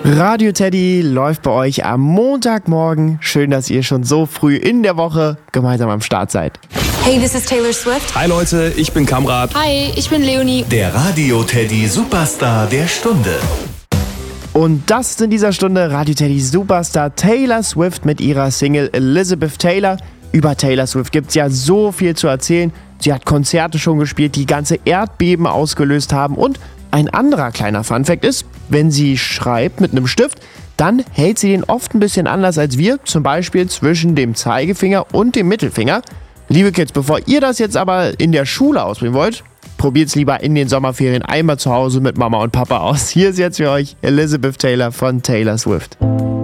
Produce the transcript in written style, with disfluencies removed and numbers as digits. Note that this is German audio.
Radio Teddy läuft bei euch am Montagmorgen. Schön, dass ihr schon so früh in der Woche gemeinsam am Start seid. Hey, this is Taylor Swift. Hi Leute, ich bin Kamrat. Hi, ich bin Leonie. Der Radio Teddy Superstar der Stunde. Und das ist in dieser Stunde Radio Teddy Superstar Taylor Swift mit ihrer Single Elizabeth Taylor. Über Taylor Swift gibt es ja so viel zu erzählen. Sie hat Konzerte schon gespielt, die ganze Erdbeben ausgelöst haben. Und ein anderer kleiner Funfact ist, wenn sie schreibt mit einem Stift, dann hält sie den oft ein bisschen anders als wir, zum Beispiel zwischen dem Zeigefinger und dem Mittelfinger. Liebe Kids, bevor ihr das jetzt aber in der Schule ausprobieren wollt, probiert es lieber in den Sommerferien einmal zu Hause mit Mama und Papa aus. Hier ist jetzt für euch Elizabeth Taylor von Taylor Swift.